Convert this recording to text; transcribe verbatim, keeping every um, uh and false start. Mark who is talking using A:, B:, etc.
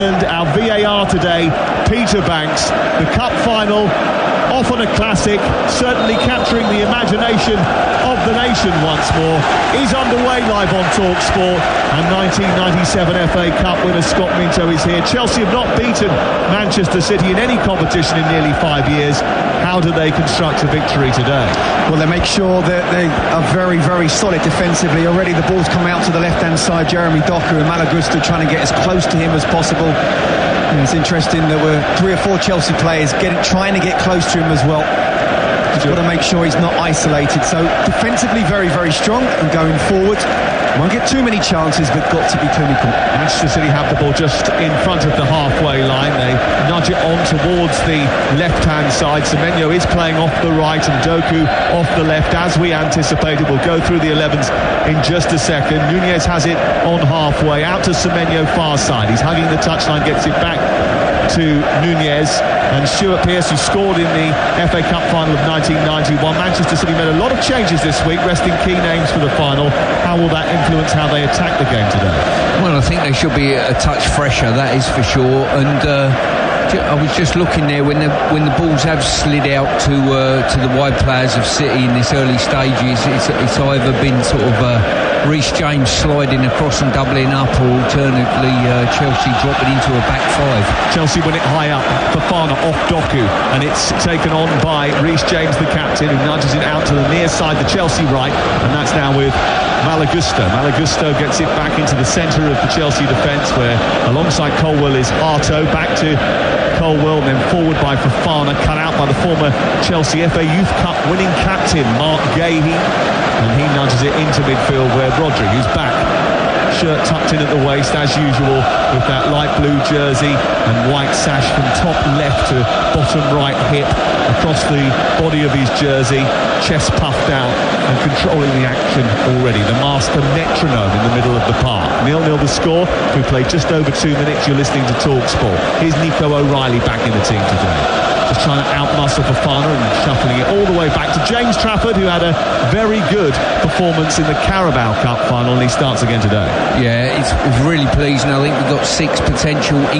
A: And our V A R today, Peter Banks, the cup final, often a classic, certainly capturing the imagination of the nation once more, is underway live on TalkSport, and nineteen ninety-seven F A Cup winner Scott Minto is here. Chelsea have not beaten Manchester City in any competition in nearly five years. How do they construct a victory today?
B: Well, they make sure that they are very, very solid defensively. Already the ball's come out to the left-hand side. Jeremy Doku and Malo Gusto trying to get as close to him as possible. And it's interesting there were three or four Chelsea players getting, trying to get close to him as well. You've got to make sure he's not isolated. So defensively very, very strong, and going forward won't get too many chances, but got to be clinical.
A: Manchester City have the ball just in front of the halfway line. They nudge it on towards the left-hand side. Semenyo is playing off the right and Doku off the left, as we anticipated. We'll go through the elevens in just a second. Nunez has it on halfway, out to Semenyo far side. He's hugging the touchline, gets it back to Nunez. And Stuart Pearce, who scored in the F A Cup final of nineteen ninety-one. Manchester City made a lot of changes this week, resting key names for the final. How will that influence how they attack the game today?
C: Well, I think they should be a touch fresher, that is for sure. And uh, I was just looking there when the when the balls have slid out to uh, to the wide players of City in this early stages. It's, it's either been sort of uh, Reece James sliding across and doubling up, or alternatively uh, Chelsea dropping into a back five.
A: Chelsea win it high up, Fofana off Doku, and it's taken on by Reece James, the captain, who nudges it out to the near side, the Chelsea right, and that's now with Malo Gusto. Malo Gusto gets it back into the centre of the Chelsea defence, where alongside Colwill is Arto, back to Colwill, and then forward by Fofana, cut out by the former Chelsea F A Youth Cup winning captain Mark Gahey, and he nudges it into midfield where Rodri, who's back, shirt tucked in at the waist as usual, with that light blue jersey and white sash from top left to bottom right hip, across the body of his jersey, chest puffed out and controlling the action already. The master metronome in the middle of the park. nil nil the score. We played just over two minutes. You're listening to TalkSport. Here's Nico O'Reilly back in the team today, just trying to outmuscle Fofana and shuffling it all the way back to James Trafford, who had a very good performance in the Carabao Cup final, and he starts again today.
C: Yeah, it's, it's really pleasing. I think we've got six potential